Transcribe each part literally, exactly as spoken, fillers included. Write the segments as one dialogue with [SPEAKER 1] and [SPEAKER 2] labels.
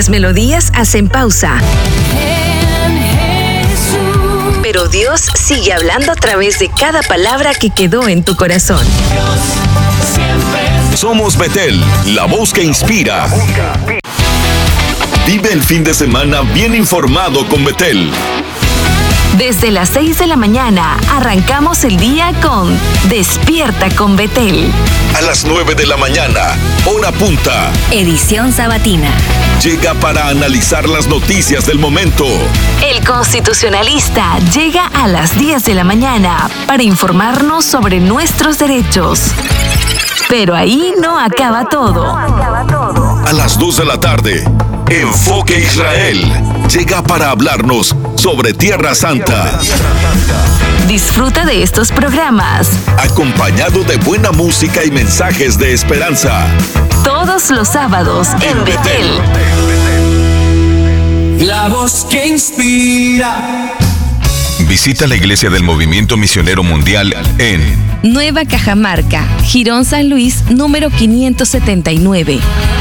[SPEAKER 1] Las melodías hacen pausa. Pero Dios sigue hablando a través de cada palabra que quedó en tu corazón.
[SPEAKER 2] Somos Betel, la voz que inspira. Vive el fin de semana bien informado con Betel.
[SPEAKER 1] Desde las seis de la mañana arrancamos el día con Despierta con Betel.
[SPEAKER 2] A las nueve de la mañana, hora punta.
[SPEAKER 1] Edición sabatina.
[SPEAKER 2] Llega para analizar las noticias del momento.
[SPEAKER 1] El Constitucionalista llega a las diez de la mañana para informarnos sobre nuestros derechos. Pero ahí no acaba todo.
[SPEAKER 2] A las dos de la tarde, Enfoque Israel llega para hablarnos sobre Tierra Santa.
[SPEAKER 1] Disfruta de estos programas,
[SPEAKER 2] acompañado de buena música y mensajes de esperanza.
[SPEAKER 1] Todos los sábados en Betel.
[SPEAKER 3] La voz que inspira.
[SPEAKER 2] Visita la Iglesia del Movimiento Misionero Mundial en
[SPEAKER 4] Nueva Cajamarca, Girón San Luis, número quinientos setenta y nueve.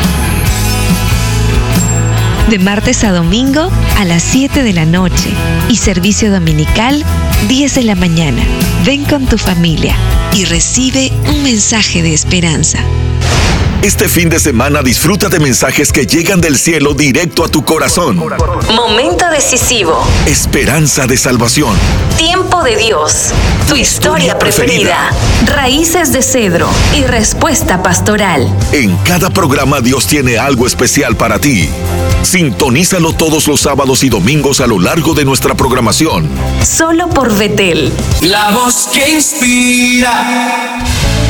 [SPEAKER 5] De martes a domingo a las siete de la noche y servicio dominical diez de la mañana. Ven con tu familia y recibe un mensaje de esperanza.
[SPEAKER 2] Este fin de semana disfruta de mensajes que llegan del cielo directo a tu corazón.
[SPEAKER 1] Momento decisivo.
[SPEAKER 2] Esperanza de salvación.
[SPEAKER 1] Tiempo de Dios. Tu historia preferida. Raíces de cedro y respuesta pastoral.
[SPEAKER 2] En cada programa Dios tiene algo especial para ti. Sintonízalo todos los sábados y domingos a lo largo de nuestra programación.
[SPEAKER 1] Solo por Betel.
[SPEAKER 3] La voz que inspira.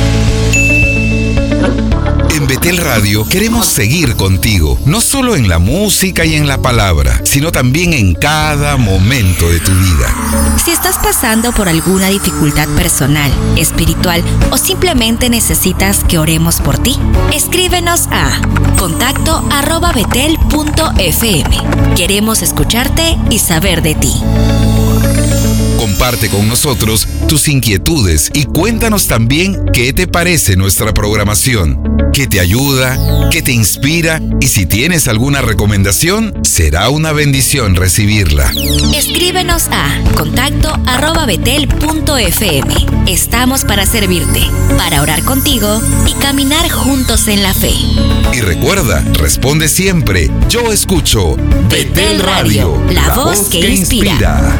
[SPEAKER 6] En Betel Radio queremos seguir contigo, no solo en la música y en la palabra, sino también en cada momento de tu vida.
[SPEAKER 7] Si estás pasando por alguna dificultad personal, espiritual o simplemente necesitas que oremos por ti, escríbenos a contacto arroba betel punto f m. Queremos escucharte y saber de ti.
[SPEAKER 6] Comparte con nosotros tus inquietudes y cuéntanos también qué te parece nuestra programación, qué te ayuda, qué te inspira y si tienes alguna recomendación, será una bendición recibirla.
[SPEAKER 7] Escríbenos a contacto arroba betel punto f m. Estamos para servirte, para orar contigo y caminar juntos en la fe.
[SPEAKER 6] Y recuerda, responde siempre, yo escucho Betel Radio,
[SPEAKER 7] la, la voz, voz que, que inspira. inspira.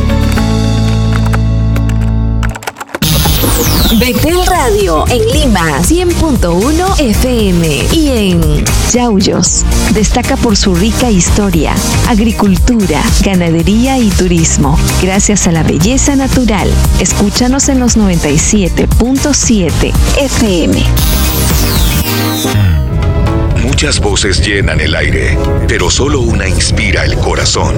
[SPEAKER 1] Betel Radio en Lima cien punto uno F M y en Yauyos. Destaca por su rica historia, agricultura, ganadería y turismo. Gracias a la belleza natural. Escúchanos en los noventa y siete punto siete F M.
[SPEAKER 2] Muchas voces llenan el aire, pero solo una inspira el corazón.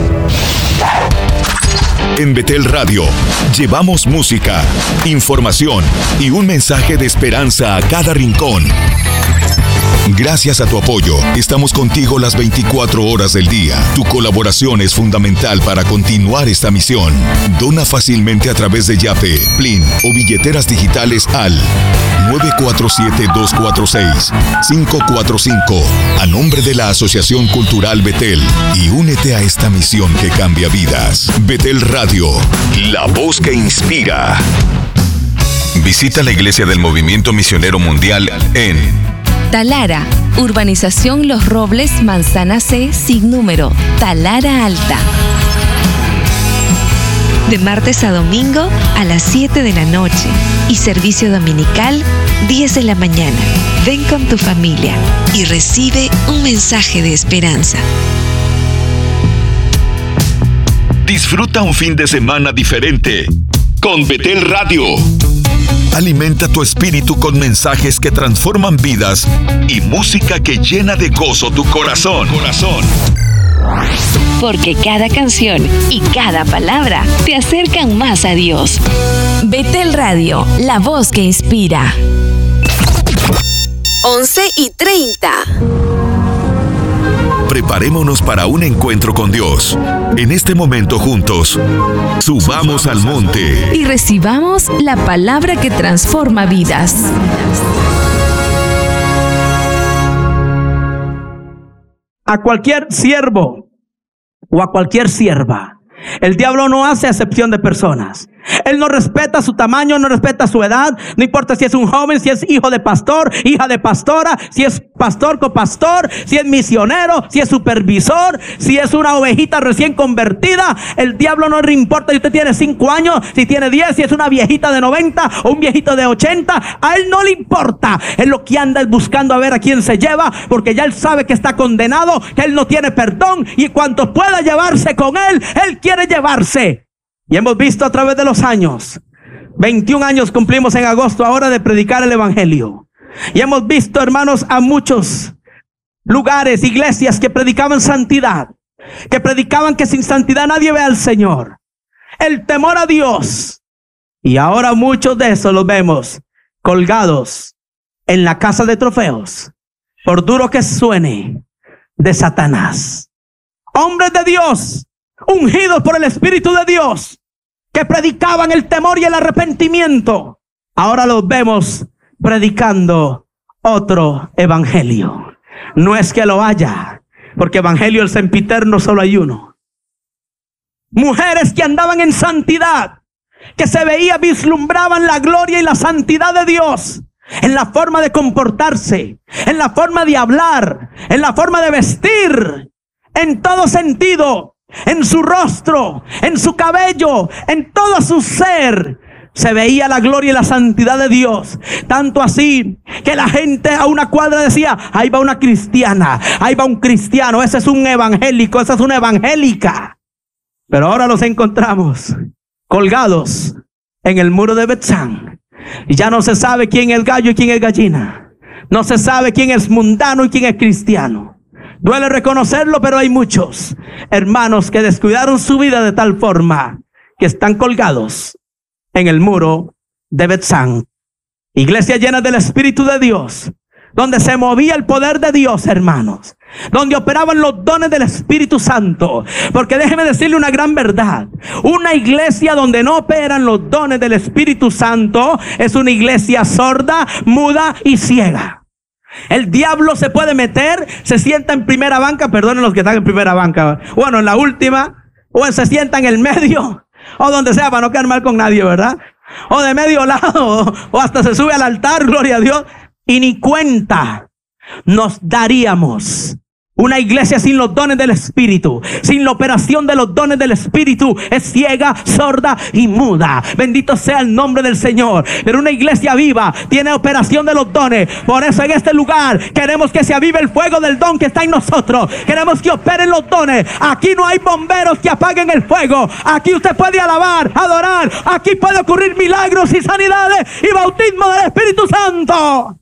[SPEAKER 2] En Betel Radio, llevamos música, información y un mensaje de esperanza a cada rincón. Gracias a tu apoyo, estamos contigo las veinticuatro horas del día. Tu colaboración es fundamental para continuar esta misión. Dona fácilmente a través de Yape, Plin o billeteras digitales al nueve cuatro siete, dos cuatro seis, cinco cuatro cinco a nombre de la Asociación Cultural Betel y únete a esta misión que cambia vidas. Betel Radio, la voz que inspira. Visita la Iglesia del Movimiento Misionero Mundial en
[SPEAKER 4] Talara, Urbanización Los Robles, Manzana C, sin número, Talara Alta.
[SPEAKER 5] De martes a domingo a las siete de la noche y servicio dominical diez de la mañana. Ven con tu familia y recibe un mensaje de esperanza.
[SPEAKER 2] Disfruta un fin de semana diferente con Betel Radio. Alimenta tu espíritu con mensajes que transforman vidas y música que llena de gozo tu corazón. corazón.
[SPEAKER 1] Porque cada canción y cada palabra te acercan más a Dios.
[SPEAKER 4] Betel Radio, la voz que inspira.
[SPEAKER 1] once y treinta.
[SPEAKER 2] Preparémonos para un encuentro con Dios. En este momento juntos, subamos al monte
[SPEAKER 4] y recibamos la palabra que transforma vidas.
[SPEAKER 8] a cualquier siervo o a cualquier sierva. El diablo no hace acepción de personas. Él no respeta su tamaño, no respeta su edad. No importa si es un joven, si es hijo de pastor, hija de pastora, si es pastor, copastor, si es misionero, si es supervisor, si es una ovejita recién convertida. El diablo no le importa si usted tiene cinco años, si tiene diez, si es una viejita de noventa o un viejito de ochenta. A él no le importa. Él lo que anda es buscando a ver a quién se lleva, porque ya él sabe que está condenado, que él no tiene perdón, y cuanto pueda llevarse con él, él quiere llevarse. Y hemos visto a través de los años, veintiún años cumplimos en agosto ahora de predicar el evangelio. Y hemos visto, hermanos, a muchos lugares, iglesias que predicaban santidad, que predicaban que sin santidad nadie ve al Señor, el temor a Dios. Y ahora muchos de esos los vemos colgados en la casa de trofeos, por duro que suene, de Satanás. Hombres de Dios, ungidos por el Espíritu de Dios, que predicaban el temor y el arrepentimiento, ahora los vemos predicando otro evangelio. No es que lo haya, porque evangelio el sempiterno solo hay uno. Mujeres que andaban en santidad, que se veía, vislumbraban la gloria y la santidad de Dios en la forma de comportarse, en la forma de hablar, en la forma de vestir, en todo sentido. En su rostro, en su cabello, en todo su ser, se veía la gloria y la santidad de Dios. Tanto así que la gente a una cuadra decía: ahí va una cristiana, ahí va un cristiano, ese es un evangélico, esa es una evangélica. Pero ahora los encontramos colgados en el muro de Bethsán. Y ya no se sabe quién es gallo y quién es gallina. No se sabe quién es mundano y quién es cristiano. Duele reconocerlo, pero hay muchos hermanos que descuidaron su vida de tal forma que están colgados en el muro de Bethsán. Iglesia llena del Espíritu de Dios, donde se movía el poder de Dios, hermanos, donde operaban los dones del Espíritu Santo. Porque déjeme decirle una gran verdad: una iglesia donde no operan los dones del Espíritu Santo es una iglesia sorda, muda y ciega. El diablo se puede meter, se sienta en primera banca, perdonen los que están en primera banca, bueno, en la última, o se sienta en el medio, o donde sea, para no quedar mal con nadie, ¿verdad? O de medio lado, o hasta se sube al altar, gloria a Dios, y ni cuenta nos daríamos. Una iglesia sin los dones del Espíritu, sin la operación de los dones del Espíritu, es ciega, sorda y muda. Bendito sea el nombre del Señor. Pero una iglesia viva tiene operación de los dones. Por eso en este lugar queremos que se avive el fuego del don que está en nosotros. Queremos que operen los dones. Aquí no hay bomberos que apaguen el fuego. Aquí usted puede alabar, adorar. Aquí puede ocurrir milagros y sanidades y bautismo del Espíritu Santo.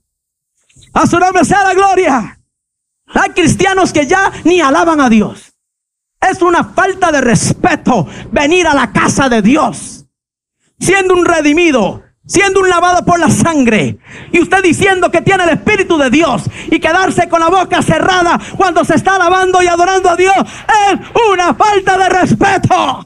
[SPEAKER 8] A su nombre sea la gloria. Hay cristianos que ya ni alaban a Dios. Es una falta de respeto venir a la casa de Dios siendo un redimido, siendo un lavado por la sangre, y usted diciendo que tiene el Espíritu de Dios y quedarse con la boca cerrada cuando se está alabando y adorando a Dios es una falta de respeto.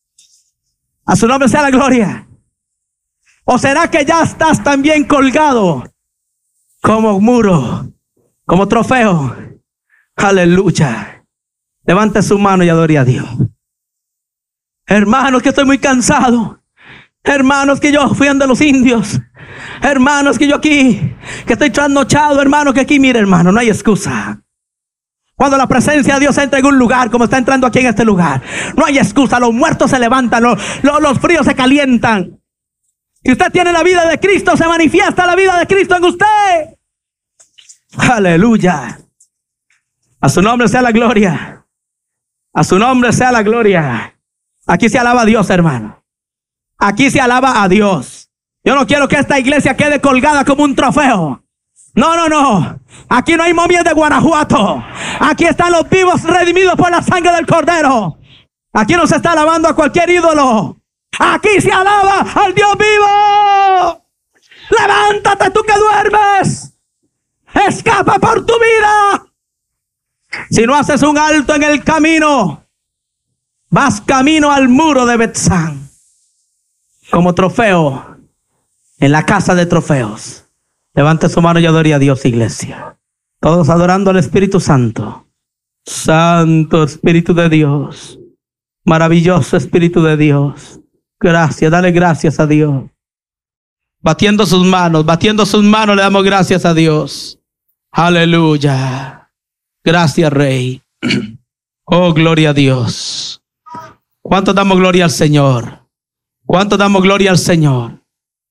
[SPEAKER 8] A su nombre sea la gloria. ¿O será que ya estás también colgado como muro, como trofeo? Aleluya. Levante su mano y adore a Dios. Hermanos, que estoy muy cansado. Hermanos, que yo fui ante los indios. Hermanos, que yo aquí, que estoy trasnochado. Hermanos, que aquí, mire, hermano, no hay excusa. Cuando la presencia de Dios entra en un lugar, como está entrando aquí en este lugar, no hay excusa. Los muertos se levantan, los, los, los fríos se calientan. Si usted tiene la vida de Cristo, se manifiesta la vida de Cristo en usted. Aleluya. A su nombre sea la gloria. A su nombre sea la gloria. Aquí se alaba a Dios, hermano. Aquí se alaba a Dios. Yo no quiero que esta iglesia quede colgada como un trofeo. No, no, no. Aquí no hay momias de Guanajuato. Aquí están los vivos redimidos por la sangre del Cordero. Aquí no se está alabando a cualquier ídolo. Aquí se alaba al Dios vivo. Levántate tú que duermes. Escapa por tu vida. Si no haces un alto en el camino, vas camino al muro de Bethsán como trofeo en la casa de trofeos. Levante su mano y adore a Dios, iglesia. Todos adorando al Espíritu Santo. Santo Espíritu de Dios. Maravilloso Espíritu de Dios. Gracias, dale gracias a Dios. Batiendo sus manos, batiendo sus manos, le damos gracias a Dios. Aleluya. Gracias, Rey. Oh, gloria a Dios. ¿Cuánto damos gloria al Señor? ¿Cuánto damos gloria al Señor?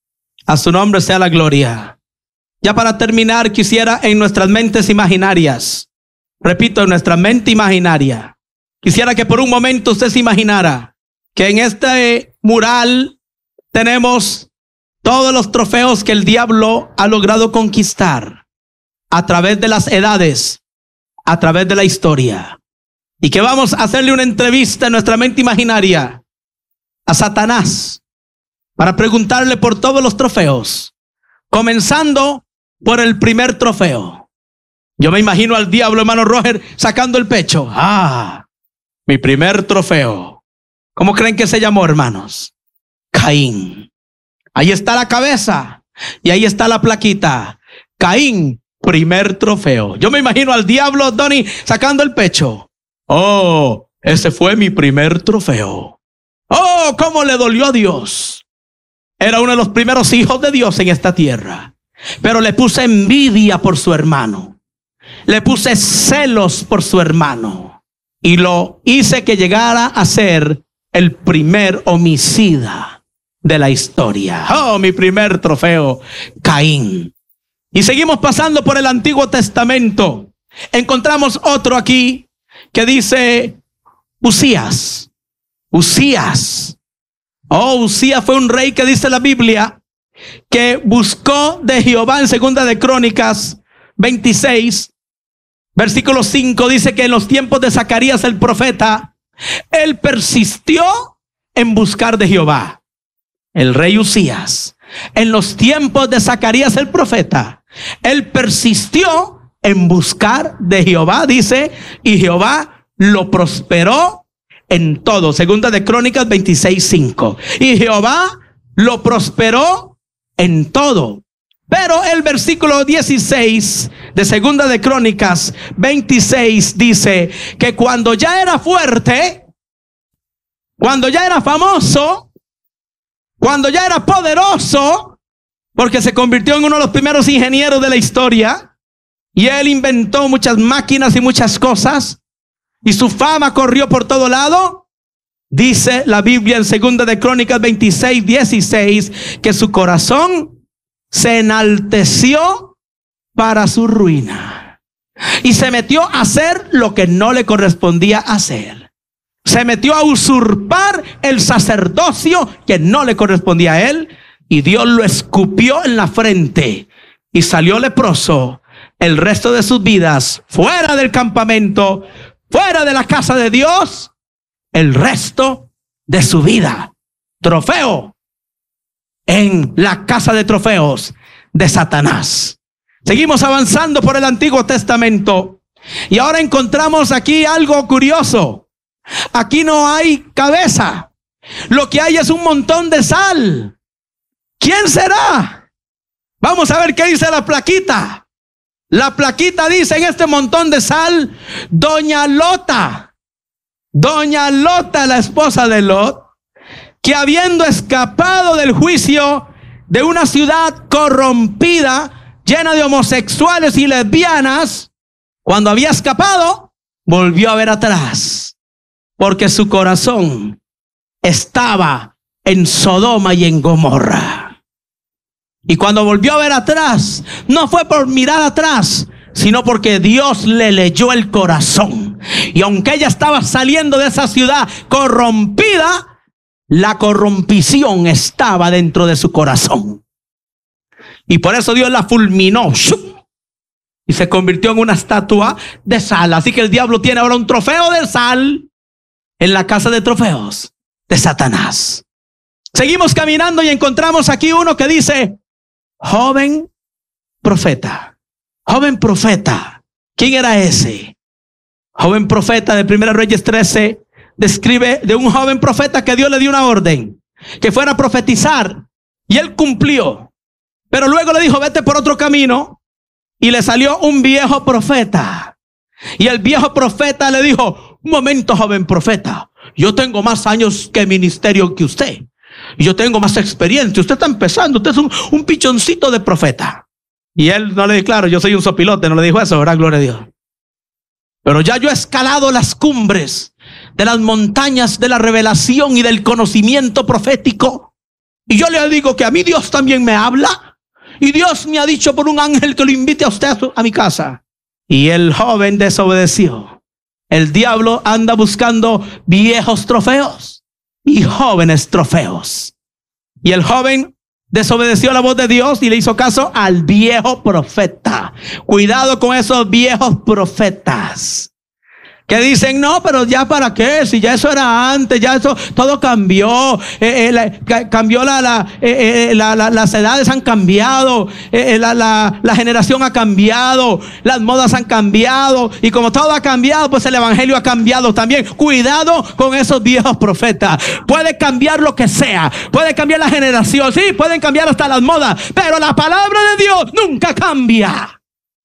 [SPEAKER 8] A su nombre sea la gloria. Ya para terminar, quisiera en nuestras mentes imaginarias, repito, en nuestra mente imaginaria, quisiera que por un momento usted se imaginara que en este mural tenemos todos los trofeos que el diablo ha logrado conquistar a través de las edades, a través de la historia. Y que vamos a hacerle una entrevista en nuestra mente imaginaria a Satanás para preguntarle por todos los trofeos, comenzando por el primer trofeo. Yo me imagino al diablo, hermano Roger, sacando el pecho. Ah, mi primer trofeo. ¿Cómo creen que se llamó, hermanos? Caín. Ahí está la cabeza y ahí está la plaquita. Caín, primer trofeo. Yo me imagino al diablo, Donnie, sacando el pecho. Oh, ese fue mi primer trofeo. Oh, cómo le dolió a Dios. Era uno de los primeros hijos de Dios en esta tierra. Pero le puse envidia por su hermano. Le puse celos por su hermano. Y lo hice que llegara a ser el primer homicida de la historia. Oh, mi primer trofeo, Caín. Y seguimos pasando por el Antiguo Testamento. Encontramos otro aquí que dice Usías. Usías. Oh, Usías fue un rey que dice la Biblia que buscó de Jehová en segunda de Crónicas veintiséis, versículo cinco, dice que en los tiempos de Zacarías el profeta, él persistió en buscar de Jehová. El rey Usías, en los tiempos de Zacarías el profeta, él persistió en buscar de Jehová, dice, y Jehová lo prosperó en todo. Segunda de Crónicas veintiséis, cinco. Y Jehová lo prosperó en todo. Pero el versículo dieciséis de Segunda de Crónicas veintiséis dice que cuando ya era fuerte, cuando ya era famoso, cuando ya era poderoso, porque se convirtió en uno de los primeros ingenieros de la historia, y él inventó muchas máquinas y muchas cosas, y su fama corrió por todo lado. Dice la Biblia en Segunda de Crónicas veintiséis, dieciséis, que su corazón se enalteció para su ruina. Y se metió a hacer lo que no le correspondía hacer. Se metió a usurpar el sacerdocio que no le correspondía a él. Y Dios lo escupió en la frente. Y salió leproso el resto de sus vidas, fuera del campamento, fuera de la casa de Dios, el resto de su vida. Trofeo en la casa de trofeos de Satanás. Seguimos avanzando por el Antiguo Testamento y ahora encontramos aquí algo curioso. Aquí no hay cabeza. Lo que hay es un montón de sal. ¿Quién será? Vamos a ver qué dice la plaquita. La plaquita dice en este montón de sal, doña Lota. Doña Lota, la esposa de Lot, que habiendo escapado del juicio de una ciudad corrompida, llena de homosexuales y lesbianas, cuando había escapado, volvió a ver atrás, porque su corazón estaba en Sodoma y en Gomorra. Y cuando volvió a ver atrás, no fue por mirar atrás, sino porque Dios le leyó el corazón. Y aunque ella estaba saliendo de esa ciudad corrompida, la corrompición estaba dentro de su corazón. Y por eso Dios la fulminó y se convirtió en una estatua de sal. Así que el diablo tiene ahora un trofeo de sal en la casa de trofeos de Satanás. Seguimos caminando y encontramos aquí uno que dice joven profeta. Joven profeta. ¿Quién era ese? Joven profeta de Primera Reyes trece describe de un joven profeta que Dios le dio una orden, que fuera a profetizar, y él cumplió. Pero luego le dijo, vete por otro camino, y le salió un viejo profeta Y el viejo profeta le dijo: un momento, joven profeta, yo tengo más años que ministerio que usted. Y yo tengo más experiencia. Usted está empezando, usted es un, un pichoncito de profeta. Y él no le dijo: claro, yo soy un sopilote. No le dijo eso, ¿verdad? Gloria a Dios. Pero ya yo he escalado las cumbres de las montañas de la revelación y del conocimiento profético. Y yo le digo que a mí Dios también me habla. Y Dios me ha dicho por un ángel que lo invite a usted a, su, a mi casa. Y el joven desobedeció. El diablo anda buscando viejos trofeos y jóvenes trofeos. Y el joven desobedeció la voz de Dios y le hizo caso al viejo profeta. Cuidado con esos viejos profetas que dicen: no, pero ya para qué, si ya eso era antes, ya eso todo cambió, eh, eh, la, cambió la, la, eh, eh, la, la, las edades han cambiado, eh, eh, la, la, la generación ha cambiado, las modas han cambiado, y como todo ha cambiado, pues el evangelio ha cambiado también. Cuidado con esos viejos profetas. Puede cambiar lo que sea, puede cambiar la generación, sí, pueden cambiar hasta las modas, pero la palabra de Dios nunca cambia.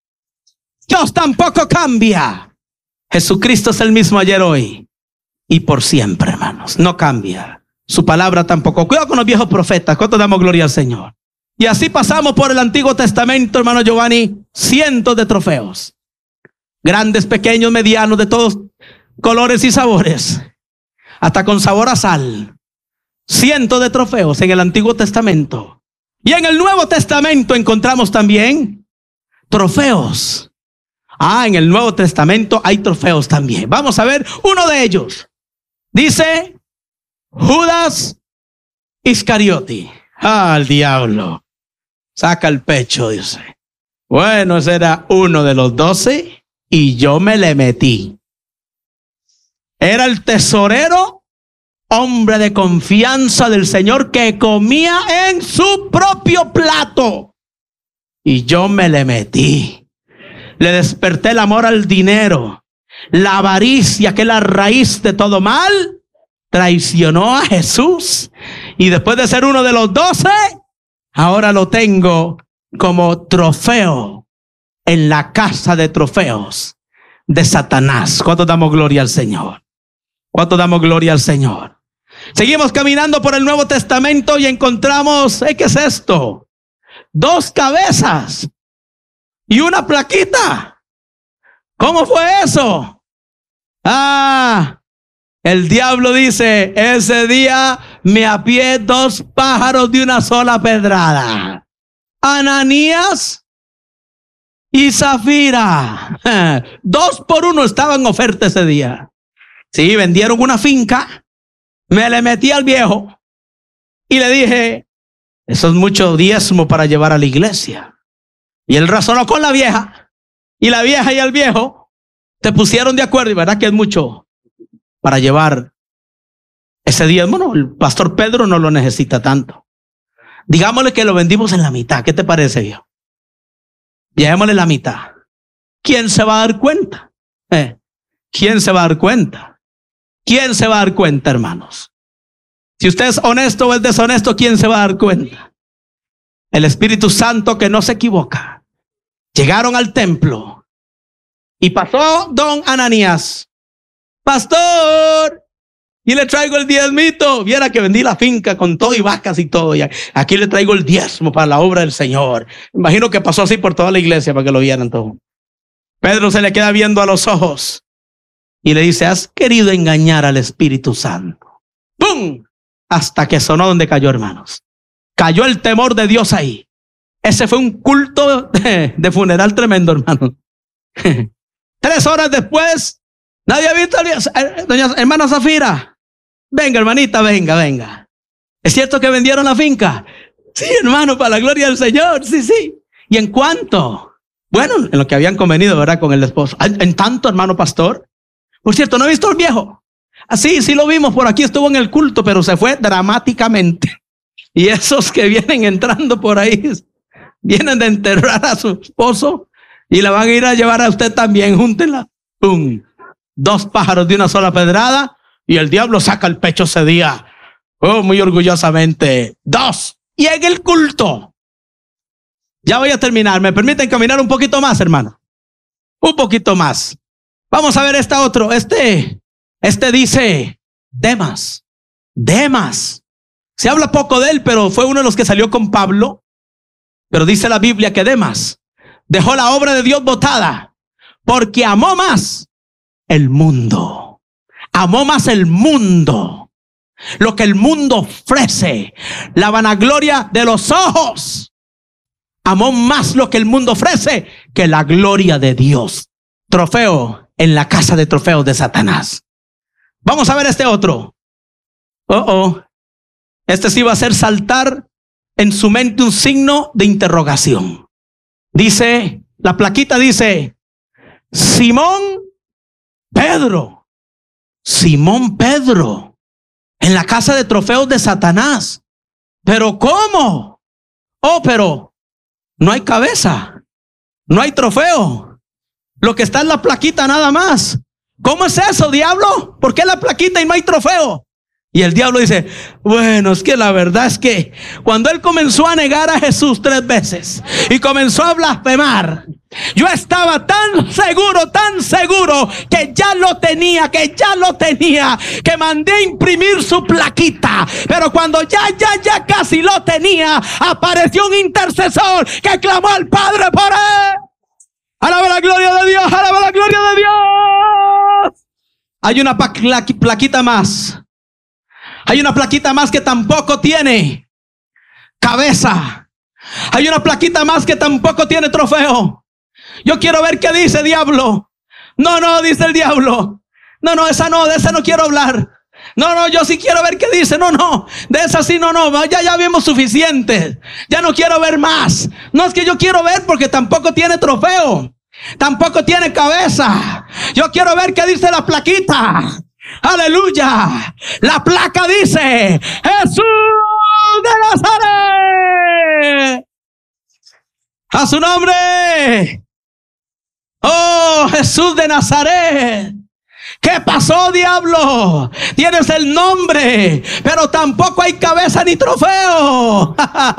[SPEAKER 8] Dios tampoco cambia. Jesucristo es el mismo ayer, hoy y por siempre, hermanos. No cambia. Su palabra tampoco. Cuidado con los viejos profetas. ¿Cuánto damos gloria al Señor? Y así pasamos por el Antiguo Testamento, hermano Giovanni. Cientos de trofeos. Grandes, pequeños, medianos, de todos colores y sabores. Hasta con sabor a sal. Cientos de trofeos en el Antiguo Testamento. Y en el Nuevo Testamento encontramos también trofeos. Ah, en el Nuevo Testamento hay trofeos también. Vamos a ver uno de ellos. Dice Judas Iscariote. Ah, el diablo. Saca el pecho, dice. Bueno, ese era uno de los doce y yo me le metí. Era el tesorero, hombre de confianza del Señor, que comía en su propio plato. Y yo me le metí. Le desperté el amor al dinero. La avaricia, que es la raíz de todo mal, traicionó a Jesús. Y después de ser uno de los doce, ahora lo tengo como trofeo en la casa de trofeos de Satanás. ¿Cuánto damos gloria al Señor? ¿Cuánto damos gloria al Señor? Seguimos caminando por el Nuevo Testamento y encontramos, ¿eh? ¿Qué es esto? Dos cabezas y una plaquita. ¿Cómo fue eso? Ah, el diablo dice: ese día me apié dos pájaros de una sola pedrada. Ananías y Zafira. Dos por uno estaban en oferta ese día. Sí, vendieron una finca. Me le metí al viejo y le dije: eso es mucho diezmo para llevar a la iglesia. Y él razonó con la vieja. Y la vieja y el viejo se pusieron de acuerdo. Y verdad que es mucho para llevar ese diezmo. No, el pastor Pedro no lo necesita tanto. Digámosle que lo vendimos en la mitad. ¿Qué te parece, viejo? Llevémosle la mitad. ¿Quién se va a dar cuenta? ¿Eh? ¿Quién se va a dar cuenta? ¿Quién se va a dar cuenta, hermanos? Si usted es honesto o es deshonesto, ¿quién se va a dar cuenta? El Espíritu Santo, que no se equivoca. Llegaron al templo y pasó don Ananías. Pastor, y le traigo el diezmito. Viera que vendí la finca con todo y vacas y todo. Y aquí le traigo el diezmo para la obra del Señor. Imagino que pasó así por toda la iglesia para que lo vieran todo. Pedro se le queda viendo a los ojos y le dice: has querido engañar al Espíritu Santo. ¡Pum! Hasta que sonó donde cayó, hermanos. Cayó el temor de Dios ahí. Ese fue un culto de, de funeral tremendo, hermano. Tres horas después, nadie ha visto a doña hermana Zafira. Venga, hermanita, venga, venga. ¿Es cierto que vendieron la finca? Sí, hermano, para la gloria del Señor. Sí, sí. ¿Y en cuánto? Bueno, en lo que habían convenido, ¿verdad? Con el esposo. En tanto, hermano pastor. Por cierto, ¿no he visto al viejo? Así, sí lo vimos. Por aquí estuvo en el culto, pero se fue dramáticamente. Y esos que vienen entrando por ahí vienen de enterrar a su esposo y la van a ir a llevar a usted también. Júntenla. ¡Pum! Dos pájaros de una sola pedrada. Y el diablo saca el pecho ese día. Oh, muy orgullosamente. Dos. Y en el culto. Ya voy a terminar. ¿Me permiten caminar un poquito más, hermano? Un poquito más. Vamos a ver este otro. Este, este dice Demas. Demas. Se habla poco de él, pero fue uno de los que salió con Pablo. Pero dice la Biblia que Demas dejó la obra de Dios botada porque amó más el mundo. Amó más el mundo. Lo que el mundo ofrece. La vanagloria de los ojos. Amó más lo que el mundo ofrece que la gloria de Dios. Trofeo en la casa de trofeos de Satanás. Vamos a ver este otro. Oh, oh. Este sí va a hacer saltar en su mente un signo de interrogación. Dice, la plaquita dice, Simón Pedro. Simón Pedro. En la casa de trofeos de Satanás. ¿Pero cómo? Oh, pero no hay cabeza. No hay trofeo. Lo que está en la plaquita nada más. ¿Cómo es eso, diablo? ¿Por qué la plaquita y no hay trofeo? Y el diablo dice, bueno, es que la verdad es que cuando él comenzó a negar a Jesús tres veces y comenzó a blasfemar, yo estaba tan seguro, tan seguro que ya lo tenía, que ya lo tenía, que mandé a imprimir su plaquita. Pero cuando ya, ya, ya casi lo tenía, apareció un intercesor que clamó al Padre por él. Alaba la gloria de Dios, alaba la gloria de Dios. Hay una plaquita más. Hay una plaquita más que tampoco tiene cabeza. Hay una plaquita más que tampoco tiene trofeo. Yo quiero ver qué dice, diablo. No, no, dice el diablo. No, no, esa no, de esa no quiero hablar. No, no, yo sí quiero ver qué dice. No, no, de esa sí, no, no. Ya, ya vimos suficiente. Ya no quiero ver más. No, es que yo quiero ver porque tampoco tiene trofeo. Tampoco tiene cabeza. Yo quiero ver qué dice la plaquita. Aleluya. La placa dice Jesús de Nazaret. A su nombre. Oh, Jesús de Nazaret. ¿Qué pasó, diablo? Tienes el nombre, pero tampoco hay cabeza ni trofeo.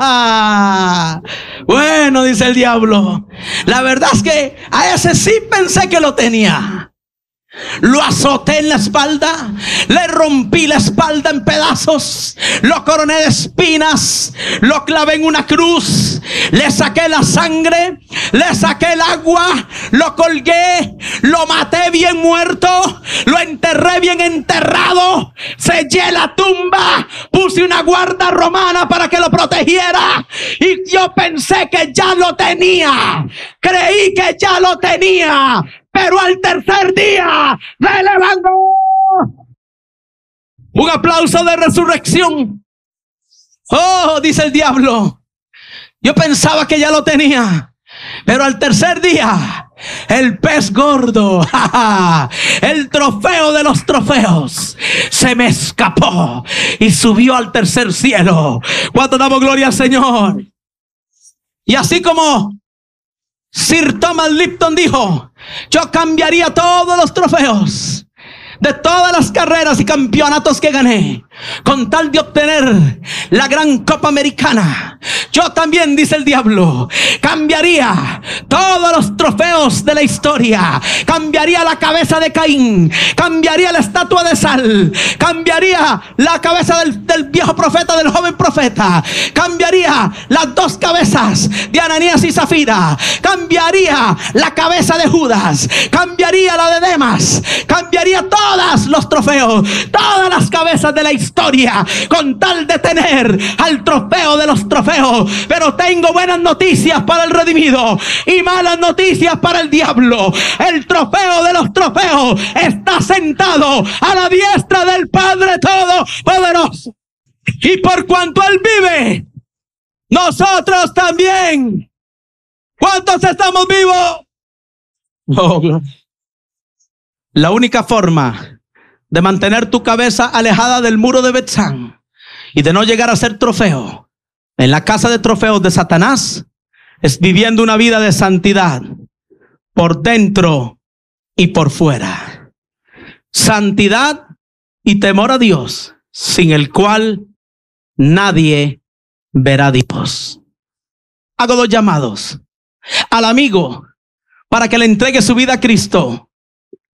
[SPEAKER 8] Bueno, dice el diablo, la verdad es que a ese sí pensé que lo tenía. Lo azoté en la espalda, le rompí la espalda en pedazos, lo coroné de espinas, lo clavé en una cruz, le saqué la sangre, le saqué el agua, lo colgué, lo maté bien muerto, lo enterré bien enterrado, sellé la tumba, puse una guarda romana para que lo protegiera y yo pensé que ya lo tenía, creí que ya lo tenía. Pero al tercer día me levantó. Un aplauso de resurrección. Oh, dice el diablo. Yo pensaba que ya lo tenía. Pero al tercer día, el pez gordo, el trofeo de los trofeos, se me escapó y subió al tercer cielo. ¿Cuánto damos gloria al Señor? Y así como Sir Thomas Lipton dijo, yo cambiaría todos los trofeos de todas las carreras y campeonatos que gané con tal de obtener la gran Copa Americana. Yo también, dice el diablo, cambiaría todos los trofeos de la historia. Cambiaría la cabeza de Caín, cambiaría la estatua de sal, cambiaría la cabeza del, del viejo profeta, del joven profeta, cambiaría las dos cabezas de Ananías y Zafira, cambiaría la cabeza de Judas, cambiaría la de Demas, cambiaría todos los trofeos, todas las cabezas de la historia, con tal de tener al trofeo de los trofeos. Pero tengo buenas noticias para el redimido y malas noticias para el diablo. El trofeo de los trofeos está sentado a la diestra del Padre Todopoderoso. Y por cuanto Él vive, nosotros también. ¿Cuántos estamos vivos? Oh, la única forma de mantener tu cabeza alejada del muro de Betzán y de no llegar a ser trofeo en la casa de trofeos de Satanás es viviendo una vida de santidad por dentro y por fuera. Santidad y temor a Dios, sin el cual nadie verá a Dios. Hago dos llamados al amigo para que le entregue su vida a Cristo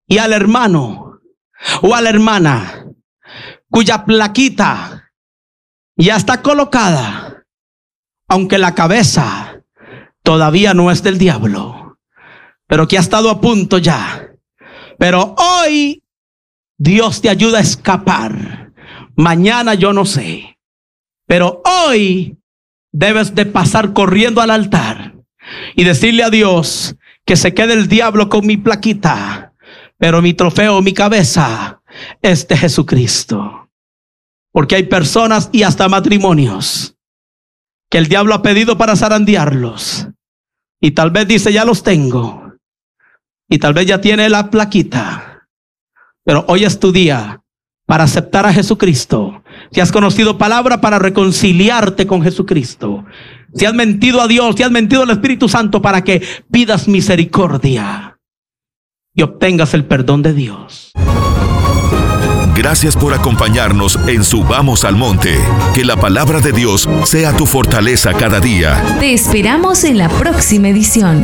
[SPEAKER 8] y al hermano o a la hermana cuya plaquita ya está colocada, aunque la cabeza todavía no es del diablo, pero que ha estado a punto ya. Pero hoy Dios te ayuda a escapar. Mañana yo no sé, pero hoy debes de pasar corriendo al altar y decirle a Dios que se quede el diablo con mi plaquita, pero mi trofeo, mi cabeza es de Jesucristo. Porque hay personas y hasta matrimonios que el diablo ha pedido para zarandearlos, y tal vez dice ya los tengo, y tal vez ya tiene la plaquita, pero hoy es tu día para aceptar a Jesucristo. Si has conocido palabra, para reconciliarte con Jesucristo. Si has mentido a Dios, si has mentido al Espíritu Santo, para que pidas misericordia y obtengas el perdón de Dios.
[SPEAKER 2] Gracias por acompañarnos en Subamos al Monte. Que la palabra de Dios sea tu fortaleza cada día.
[SPEAKER 4] Te esperamos en la próxima edición.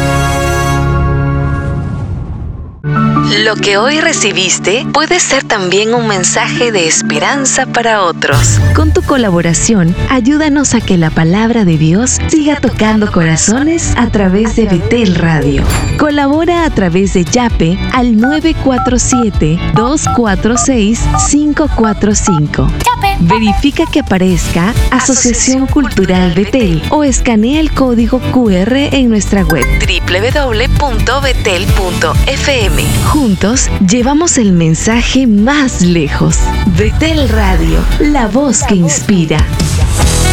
[SPEAKER 1] Lo que hoy recibiste puede ser también un mensaje de esperanza para otros. Con tu colaboración, ayúdanos a que la palabra de Dios siga tocando corazones a través de Betel Radio. Colabora a través de Yape al nueve cuatro siete, dos cuatro seis, cinco cuatro cinco. Verifica que aparezca Asociación Cultural Betel o escanea el código cu erre en nuestra web doble u doble u doble u punto betel punto efe eme. Juntos llevamos el mensaje más lejos. Betel Radio, la voz que inspira.